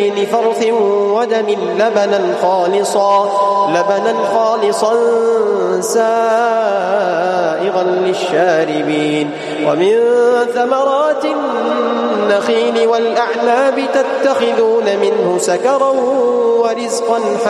فرث ودم لبنا خالصا سائغا للشاربين ومن ثمرات النخيل والأعناب تتخذون منه سكرا ورزقا